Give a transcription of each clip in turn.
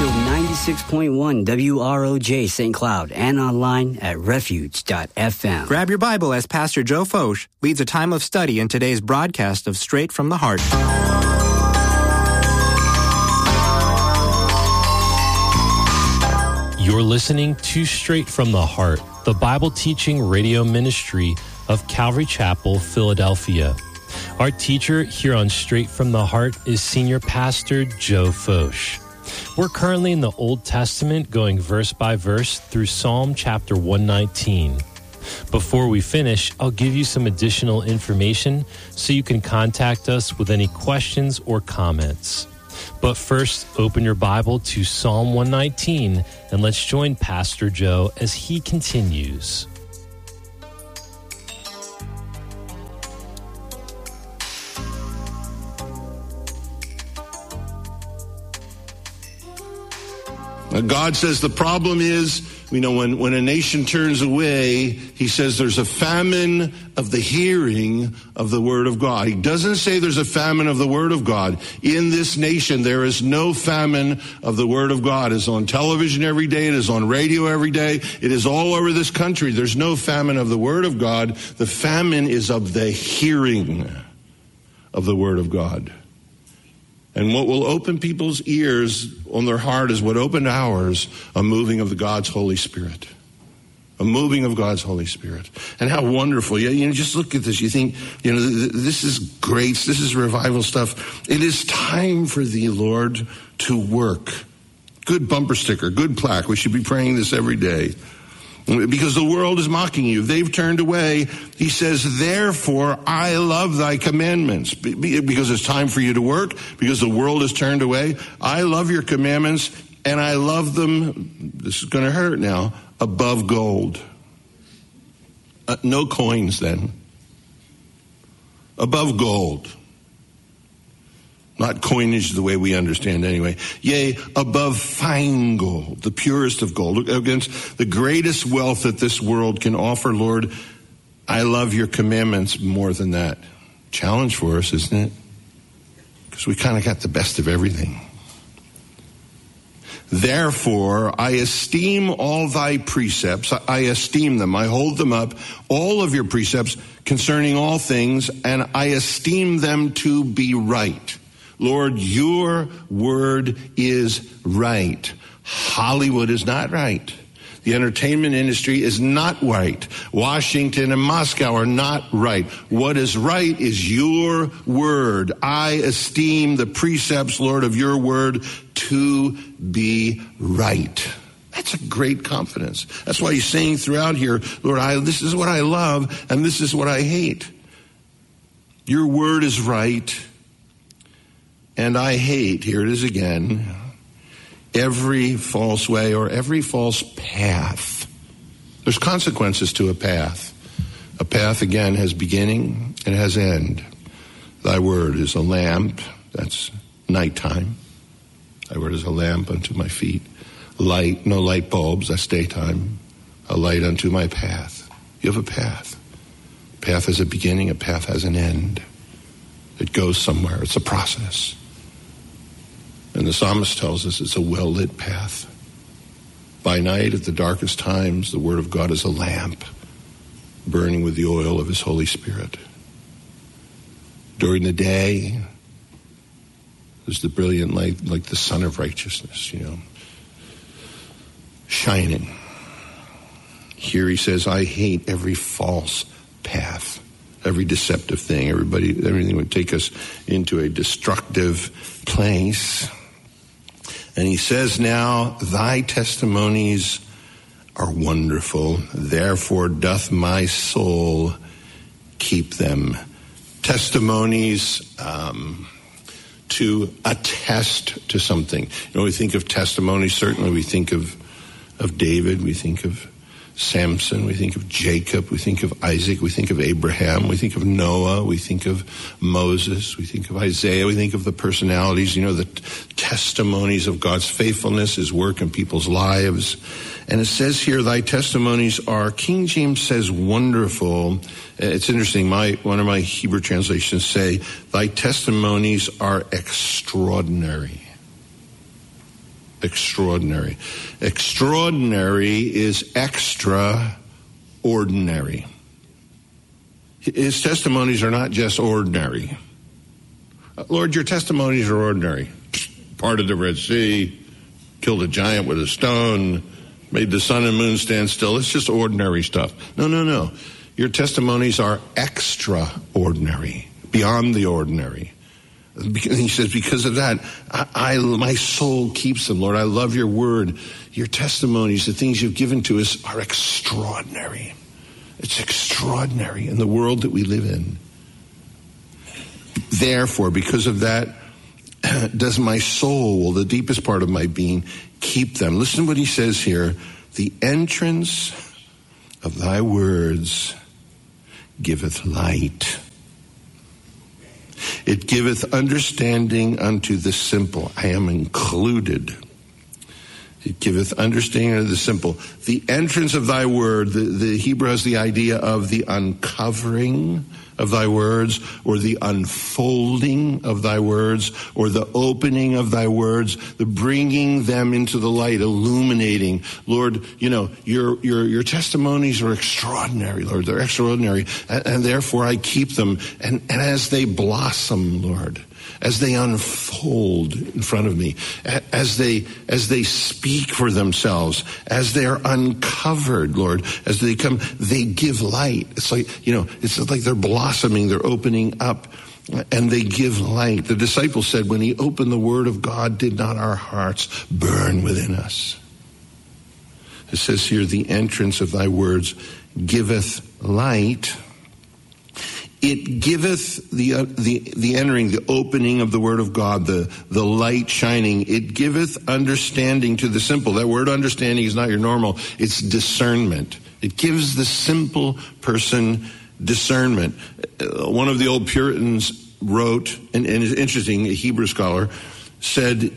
96.1 WROJ St. Cloud and online at refuge.fm. Grab your Bible as Pastor Joe Focht leads a time of study in today's broadcast of Straight from the Heart. You're listening to Straight from the Heart, the Bible teaching radio ministry of Calvary Chapel, Philadelphia. Our teacher here on Straight from the Heart is Senior Pastor Joe Focht. We're currently in the Old Testament going verse by verse through Psalm chapter 119. Before we finish, I'll give you some additional information so you can contact us with any questions or comments. But first, open your Bible to Psalm 119 and let's join Pastor Joe as he continues. God says the problem is, when a nation turns away, he says there's a famine of the hearing of the word of God. He doesn't say there's a famine of the word of God. In this nation, there is no famine of the word of God. It is on television every day. It is on radio every day. It is all over this country. There's no famine of the word of God. The famine is of the hearing of the word of God. And what will open people's ears on their heart is what opened ours, a moving of God's Holy Spirit. A moving of God's Holy Spirit. And how wonderful. Just look at this. You think, this is grace. This is revival stuff. It is time for thee, Lord, to work. Good bumper sticker, good plaque. We should be praying this every day. Because the world is mocking you. They've turned away. He says, therefore, I love thy commandments. Because it's time for you to work. Because the world has turned away. I love your commandments. And I love them, this is going to hurt now, above gold. No coins then. Above gold. Not coinage the way we understand anyway. Yea, above fine gold, the purest of gold. Look against the greatest wealth that this world can offer, Lord. I love your commandments more than that. Challenge for us, isn't it? Because we kind of got the best of everything. Therefore, I esteem all thy precepts. I esteem them. I hold them up. All of your precepts concerning all things, and I esteem them to be right. Lord, your word is right. Hollywood is not right. The entertainment industry is not right. Washington and Moscow are not right. What is right is your word. I esteem the precepts, Lord, of your word to be right. That's a great confidence. That's why he's saying throughout here, Lord, this is what I love and this is what I hate. Your word is right. And I hate, here it is again, every false way or every false path. There's consequences to a path. A path, again, has beginning and has end. Thy word is a lamp, that's nighttime. Thy word is a lamp unto my feet. Light, no light bulbs, that's daytime. A light unto my path. You have a path. A path has a beginning, a path has an end. It goes somewhere, it's a process. And the psalmist tells us it's a well-lit path. By night, at the darkest times, the word of God is a lamp burning with the oil of his Holy Spirit. During the day, there's the brilliant light like the sun of righteousness, shining. Here he says, I hate every false path, every deceptive thing, everything would take us into a destructive place. And he says now, thy testimonies are wonderful, therefore doth my soul keep them. Testimonies to attest to something. We think of testimonies, certainly we think of David, we think of Samson, we think of Jacob, we think of Isaac, we think of Abraham, we think of Noah, we think of Moses, we think of Isaiah, we think of the personalities, the testimonies of God's faithfulness, his work in people's lives. And it says here, thy testimonies are, King James says wonderful. It's interesting, one of my Hebrew translations say, thy testimonies are extraordinary. extraordinary. Extraordinary is extraordinary. His testimonies are not just ordinary. Lord, your testimonies are ordinary. Parted the Red Sea, killed a giant with a stone, made the sun and moon stand still. It's just ordinary stuff. No. Your testimonies are extraordinary, beyond the ordinary. He says, because of that, my soul keeps them, Lord. I love your word. Your testimonies, the things you've given to us, are extraordinary. It's extraordinary in the world that we live in. Therefore, because of that, does my soul, the deepest part of my being, keep them. Listen to what he says here. The entrance of thy words giveth light. It giveth understanding unto the simple. I am included. It giveth understanding unto the simple. The entrance of thy word, the Hebrew has the idea of the uncovering of thy words, or the unfolding of thy words, or the opening of thy words, the bringing them into the light, illuminating. Lord, your testimonies are extraordinary, Lord. They're extraordinary, and therefore I keep them. And as they blossom, Lord, as they unfold in front of me, as they speak for themselves, as they're uncovered, Lord, as they come, they give light. It's like, it's like they're blossoming, they're opening up, and they give light. The disciples said, when he opened the word of God, did not our hearts burn within us? It says here, the entrance of thy words giveth light. It giveth the entering, the opening of the word of God, the light shining. It giveth understanding to the simple. That word understanding is not your normal. It's discernment. It gives the simple person discernment. One of the old Puritans wrote, and it's interesting, a Hebrew scholar, said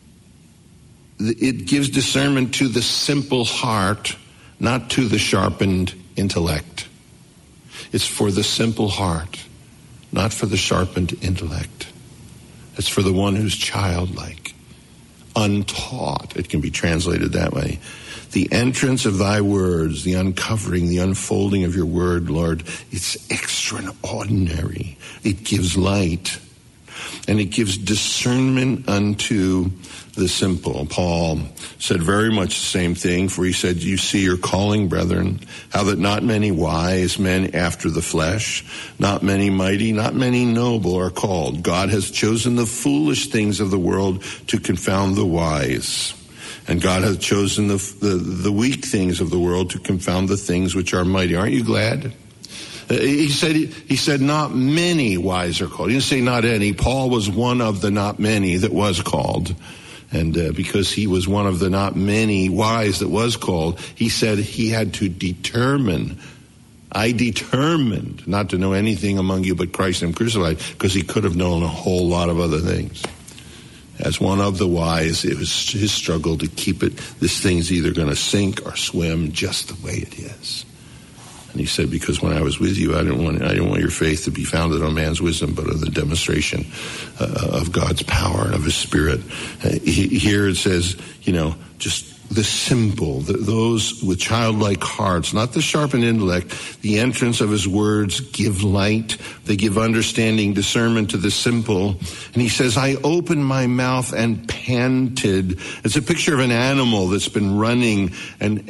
it gives discernment to the simple heart, not to the sharpened intellect. It's for the simple heart, not for the sharpened intellect. It's for the one who's childlike, untaught. It can be translated that way. The entrance of thy words, the uncovering, the unfolding of your word, Lord, it's extraordinary. It gives light, and it gives discernment unto the simple. Paul said very much the same thing, for he said, you see your calling, brethren, how that not many wise men after the flesh, not many mighty, not many noble are called. God has chosen the foolish things of the world to confound the wise. And God hath chosen the weak things of the world to confound the things which are mighty. Aren't you glad? He said not many wise are called. He didn't say not any. Paul was one of the not many that was called. And because he was one of the not many wise that was called, he said he had to determine. I determined not to know anything among you but Christ and crucified, because he could have known a whole lot of other things. As one of the wise, it was his struggle to keep it. This thing's either going to sink or swim just the way it is. And he said, because when I was with you, I didn't want your faith to be founded on man's wisdom, but on the demonstration of God's power and of his Spirit. Here it says, just the simple, those with childlike hearts, not the sharpened intellect. The entrance of his words give light. They give understanding, discernment to the simple. And he says, I opened my mouth and panted. It's a picture of an animal that's been running and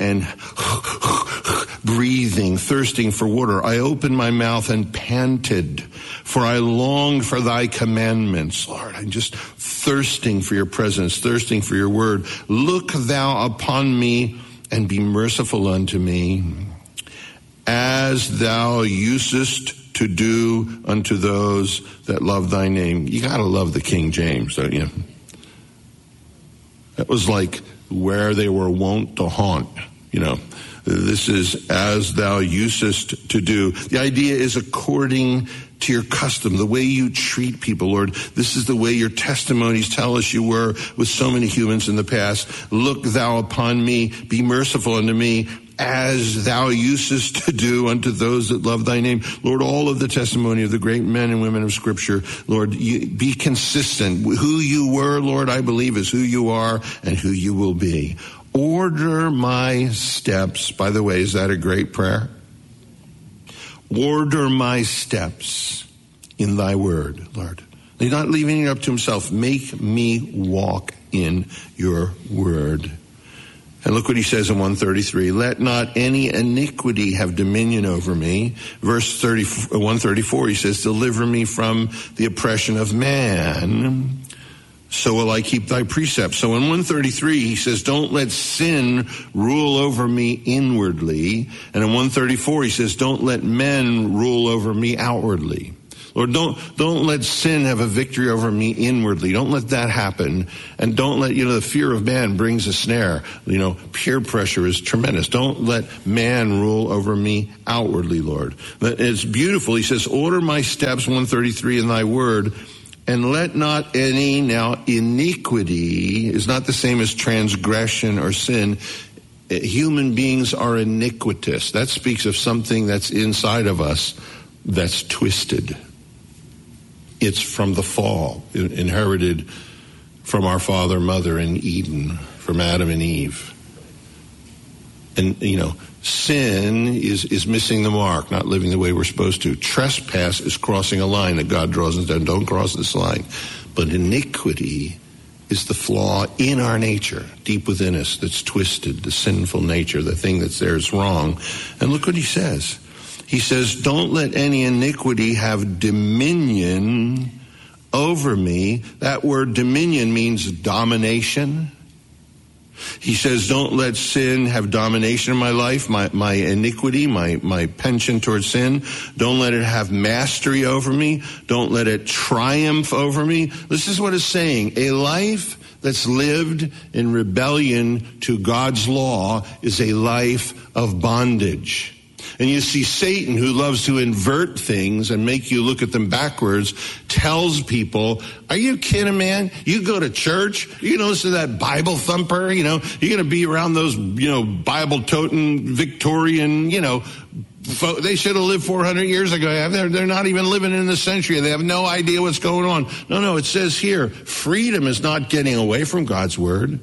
breathing, thirsting for water. I opened my mouth and panted, for I longed for thy commandments. Lord, I'm just thirsting for your presence, thirsting for your word. Look thou upon me and be merciful unto me, as thou usest to do unto those that love thy name. You got to love the King James, don't you? That was like where they were wont to haunt, This is as thou usest to do. The idea is according to your custom, the way you treat people, Lord. This is the way your testimonies tell us you were with so many humans in the past. Look thou upon me, be merciful unto me, as thou usest to do unto those that love thy name. Lord, all of the testimony of the great men and women of Scripture, Lord, be consistent. Who you were, Lord, I believe is who you are and who you will be. Order my steps. By the way, is that a great prayer? Order my steps in thy word, Lord. He's not leaving it up to himself. Make me walk in your word. And look what he says in 133. Let not any iniquity have dominion over me. Verse 134, he says, deliver me from the oppression of man. So will I keep thy precepts. So in 133, he says, don't let sin rule over me inwardly. And in 134, he says, don't let men rule over me outwardly. Lord, don't let sin have a victory over me inwardly. Don't let that happen. And don't let, the fear of man brings a snare. Peer pressure is tremendous. Don't let man rule over me outwardly, Lord. It's beautiful. He says, order my steps, 133, in thy word. And let not any, now iniquity is not the same as transgression or sin. Human beings are iniquitous. That speaks of something that's inside of us that's twisted. It's from the fall, inherited from our father and mother in Eden, from Adam and Eve. And, sin is missing the mark, not living the way we're supposed to. Trespass is crossing a line that God draws us down. Don't cross this line. But iniquity is the flaw in our nature, deep within us, that's twisted, the sinful nature, the thing that's there is wrong. And look what he says. He says, don't let any iniquity have dominion over me. That word dominion means domination. He says, don't let sin have domination in my life, my iniquity, my penchant towards sin. Don't let it have mastery over me. Don't let it triumph over me. This is what it's saying. A life that's lived in rebellion to God's law is a life of bondage. And you see Satan, who loves to invert things and make you look at them backwards, tells people, are you kidding, man? You go to church, you're going to listen to that Bible thumper, you're going to be around those, Bible-toting Victorian, they should have lived 400 years ago. They're not even living in the century. They have no idea what's going on. No, it says here, freedom is not getting away from God's word.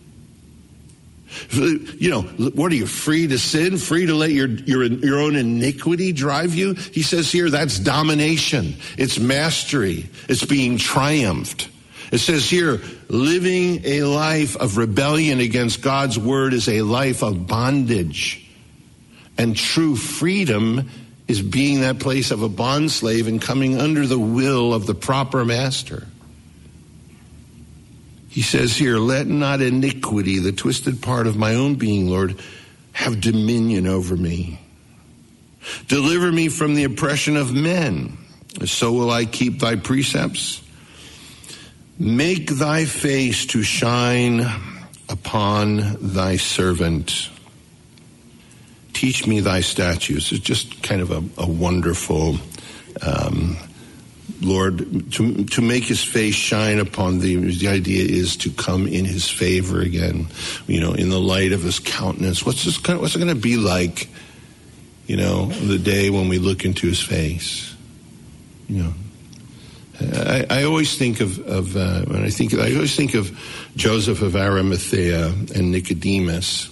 What are you, free to sin? Free to let your own iniquity drive you? He says here, that's domination. It's mastery. It's being triumphed. It says here, living a life of rebellion against God's word is a life of bondage. And true freedom is being that place of a bondslave and coming under the will of the proper master. He says here, let not iniquity, the twisted part of my own being, Lord, have dominion over me. Deliver me from the oppression of men. So will I keep thy precepts. Make thy face to shine upon thy servant. Teach me thy statutes. It's just kind of a wonderful Lord, to make his face shine upon thee. The idea is to come in his favor again, in the light of his countenance. What's it going to be like, the day when we look into his face? I always think of Joseph of Arimathea and Nicodemus,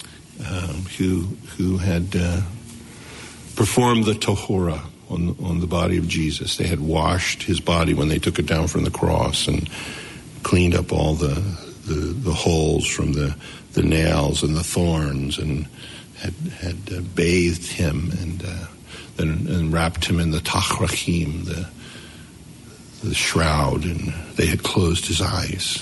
who had performed the Tahora on the body of Jesus. They had washed his body when they took it down from the cross and cleaned up all the holes from the nails and the thorns, and had bathed him and wrapped him in the tachrachim, the shroud, and they had closed his eyes.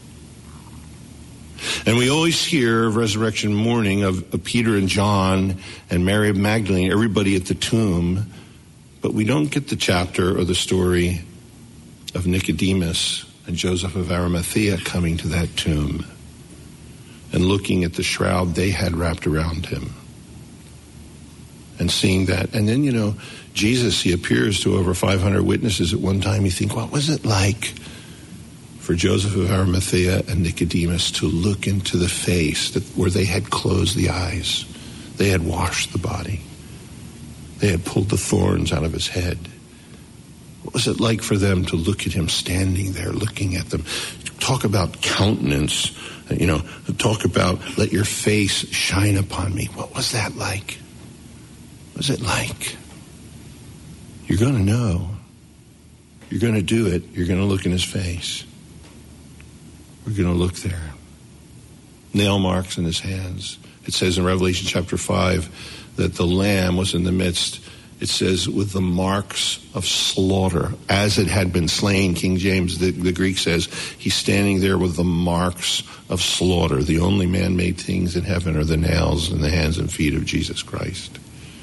And we always hear of resurrection morning of Peter and John and Mary of Magdalene, everybody at the tomb. But we don't get the chapter or the story of Nicodemus and Joseph of Arimathea coming to that tomb and looking at the shroud they had wrapped around him and seeing that. And then, Jesus, he appears to over 500 witnesses at one time. You think, what was it like for Joseph of Arimathea and Nicodemus to look into the face where they had closed the eyes? They had washed the body. They had pulled the thorns out of his head. What was it like for them to look at him standing there, looking at them? Talk about countenance, talk about let your face shine upon me. What was that like? What was it like? You're going to know. You're going to do it. You're going to look in his face. We're going to look there. Nail marks in his hands. It says in Revelation chapter 5 that the Lamb was in the midst. It says with the marks of slaughter, as it had been slain. King James, the Greek says, he's standing there with the marks of slaughter. The only man-made things in heaven are the nails in the hands and feet of Jesus Christ.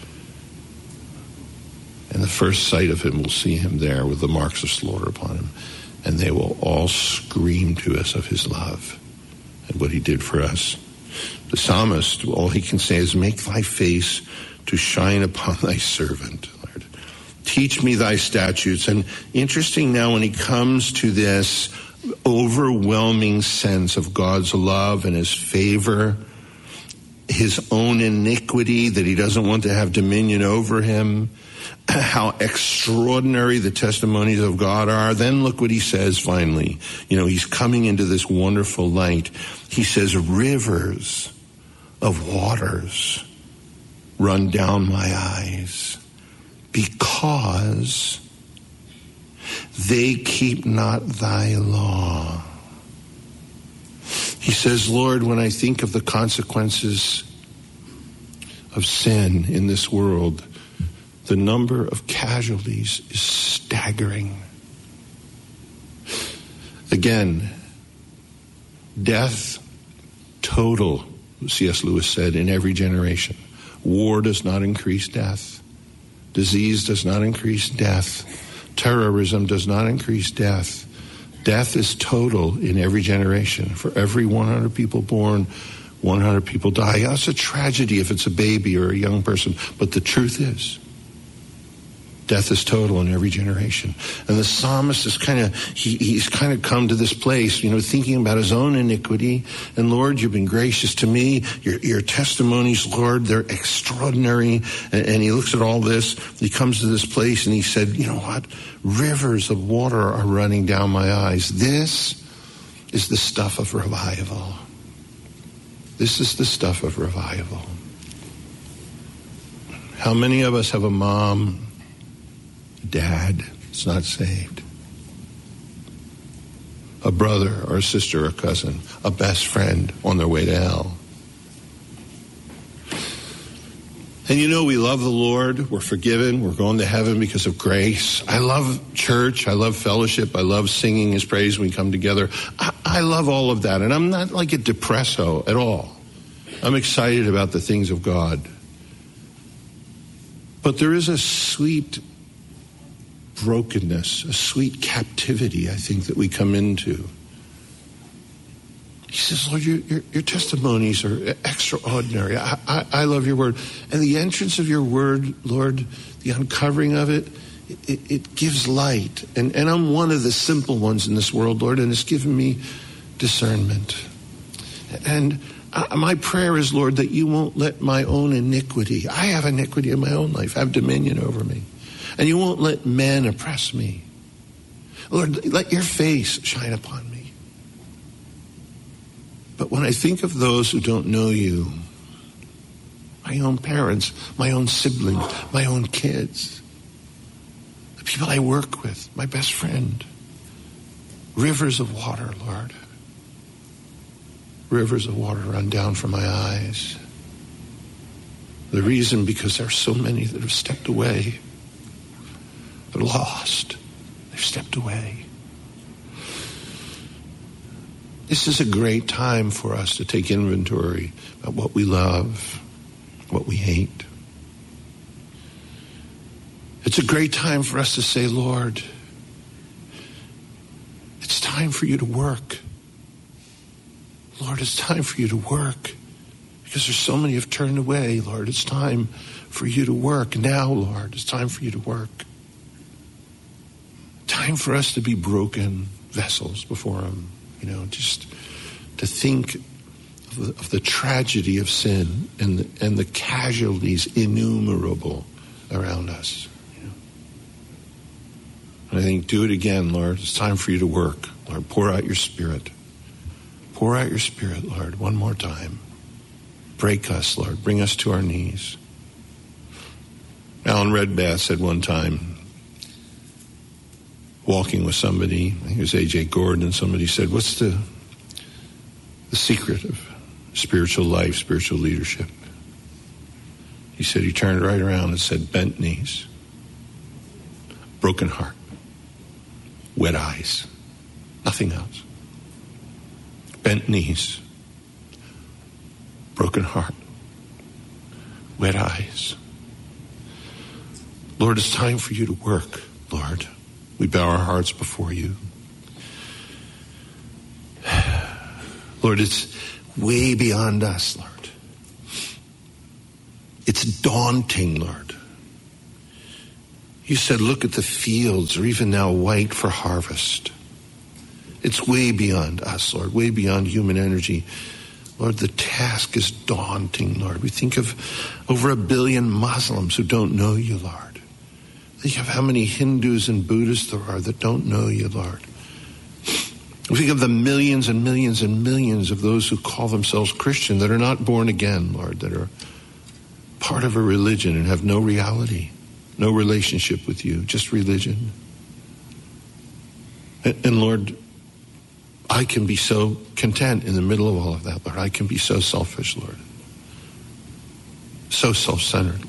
And the first sight of him will see him there with the marks of slaughter upon him. And they will all scream to us of his love and what he did for us. The psalmist, all he can say is, make thy face to shine upon thy servant, Lord. Teach me thy statutes. And interesting now when he comes to this overwhelming sense of God's love and his favor, his own iniquity, that he doesn't want to have dominion over him, how extraordinary the testimonies of God are. Then look what he says finally. He's coming into this wonderful light. He says, rivers of waters run down my eyes because they keep not thy law. He says, Lord, when I think of the consequences of sin in this world, the number of casualties is staggering. Again, death total, C.S. Lewis said, in every generation. War does not increase death. Disease does not increase death. Terrorism does not increase death. Death is total in every generation. For every 100 people born, 100 people die. It's a tragedy if it's a baby or a young person, but the truth is, death is total in every generation. And the psalmist is he's kind of come to this place, thinking about his own iniquity. And Lord, you've been gracious to me. Your testimonies, Lord, they're extraordinary. And he looks at all this. He comes to this place and he said, you know what? Rivers of water are running down my eyes. This is the stuff of revival. This is the stuff of revival. How many of us have a mom, dad is not saved? A brother or a sister or a cousin, a best friend on their way to hell. And we love the Lord. We're forgiven. We're going to heaven because of grace. I love church. I love fellowship. I love singing his praise when we come together. I love all of that. And I'm not like a depresso at all. I'm excited about the things of God. But there is a sweet brokenness, a sweet captivity, I think, that we come into. He says, Lord, your testimonies are extraordinary. I love your word. And the entrance of your word, Lord, the uncovering of it, it gives light. And I'm one of the simple ones in this world, Lord, and it's given me discernment. And my prayer is, Lord, that you won't let my own iniquity, I have iniquity in my own life, have dominion over me. And you won't let men oppress me. Lord, let your face shine upon me. But when I think of those who don't know you, my own parents, my own siblings, my own kids, the people I work with, my best friend, rivers of water, Lord. Rivers of water run down from my eyes. The reason, because there are so many that have stepped away. They're lost. They've stepped away. This is a great time for us to take inventory about what we love, what we hate. It's a great time for us to say, Lord, it's time for you to work. Lord, it's time for you to work. Because there's so many have turned away, Lord. It's time for you to work. Now, Lord, it's time for you to work. Time for us to be broken vessels before him. Just to think of the tragedy of sin and the casualties innumerable around us. And I think, do it again, Lord. It's time for you to work. Lord, pour out your Spirit. Pour out your Spirit, Lord, one more time. Break us, Lord. Bring us to our knees. Alan Redbath said one time, walking with somebody, I think it was A.J. Gordon, and somebody said, what's the secret of spiritual life, spiritual leadership? He said, he turned right around and said, bent knees, broken heart, wet eyes, nothing else. Bent knees, broken heart, wet eyes. Lord, it's time for you to work, Lord. We bow our hearts before you. Lord, it's way beyond us, Lord. It's daunting, Lord. You said, look at the fields, are even now white for harvest. It's way beyond us, Lord, way beyond human energy. Lord, the task is daunting, Lord. We think of over 1 billion Muslims who don't know you, Lord. Think of how many Hindus and Buddhists there are that don't know you, Lord. We think of the millions and millions and millions of those who call themselves Christian that are not born again, Lord, that are part of a religion and have no reality, no relationship with you, just religion. And Lord, I can be so content in the middle of all of that, Lord. I can be so selfish, Lord. So self-centered, Lord.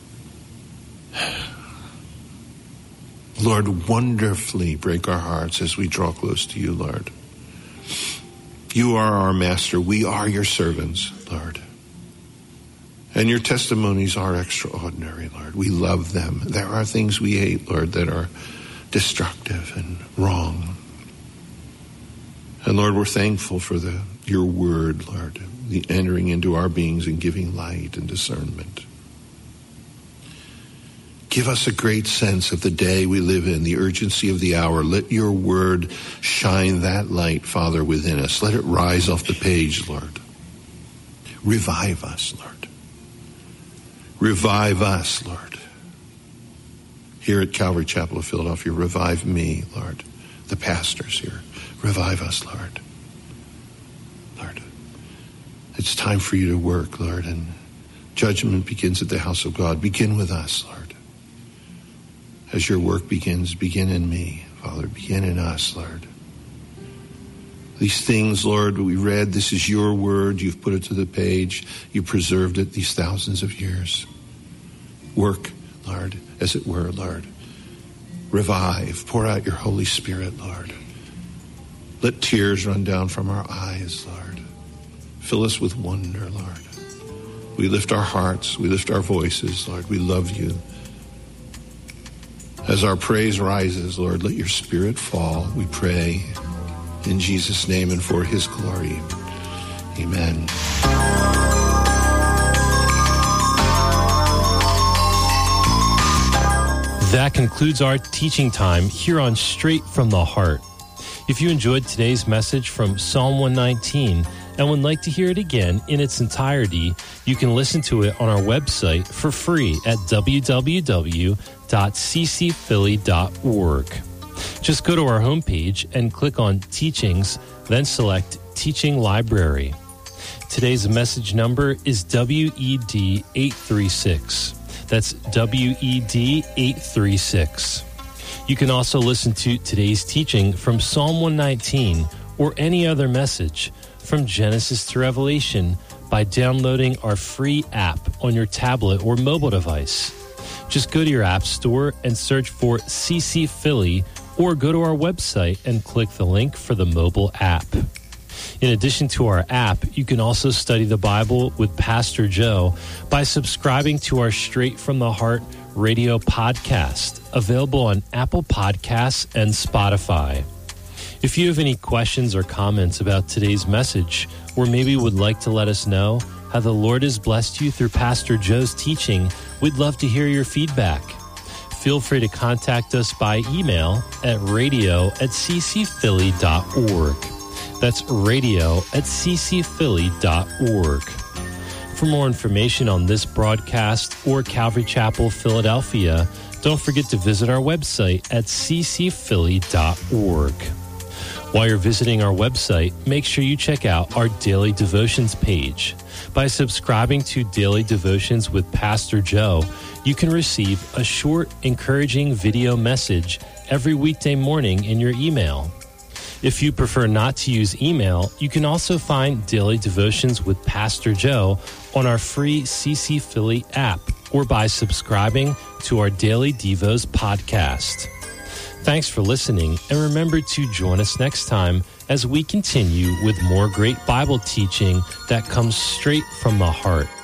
Lord, wonderfully break our hearts as we draw close to you, Lord. You are our master. We are your servants, Lord. And your testimonies are extraordinary, Lord. We love them. There are things we hate, Lord, that are destructive and wrong. And Lord, we're thankful for your word, Lord, the entering into our beings and giving light and discernment. Give us a great sense of the day we live in, the urgency of the hour. Let your word shine that light, Father, within us. Let it rise off the page, Lord. Revive us, Lord. Revive us, Lord. Here at Calvary Chapel of Philadelphia, revive me, Lord. The pastors here. Revive us, Lord. Lord, it's time for you to work, Lord, and judgment begins at the house of God. Begin with us, Lord. As your work begins, begin in me, Father. Begin in us, Lord. These things, Lord, we read, this is your word. You've put it to the page. You preserved it these thousands of years. Work, Lord, as it were, Lord. Revive. Pour out your Holy Spirit, Lord. Let tears run down from our eyes, Lord. Fill us with wonder, Lord. We lift our hearts. We lift our voices, Lord. We love you. As our praise rises, Lord, let your Spirit fall, we pray, in Jesus' name and for his glory. Amen. That concludes our teaching time here on Straight from the Heart. If you enjoyed today's message from Psalm 119 and would like to hear it again in its entirety, you can listen to it on our website for free at www.ccphilly.org. Just go to our homepage and click on Teachings, then select Teaching Library. Today's message number is WED 836. That's WED 836. You can also listen to today's teaching from Psalm 119 or any other message from Genesis to Revelation by downloading our free app on your tablet or mobile device. Just go to your app store and search for CC Philly, or go to our website and click the link for the mobile app. In addition to our app, you can also study the Bible with Pastor Joe by subscribing to our Straight from the Heart radio podcast, available on Apple Podcasts and Spotify. If you have any questions or comments about today's message, or maybe would like to let us know how the Lord has blessed you through Pastor Joe's teaching, we'd love to hear your feedback. Feel free to contact us by email at radio@ccphilly.org. That's radio@ccphilly.org. For more information on this broadcast or Calvary Chapel, Philadelphia, don't forget to visit our website at ccphilly.org. While you're visiting our website, make sure you check out our Daily Devotions page. By subscribing to Daily Devotions with Pastor Joe, you can receive a short, encouraging video message every weekday morning in your email. If you prefer not to use email, you can also find Daily Devotions with Pastor Joe on our free CC Philly app or by subscribing to our Daily Devos podcast. Thanks for listening, and remember to join us next time as we continue with more great Bible teaching that comes straight from the heart.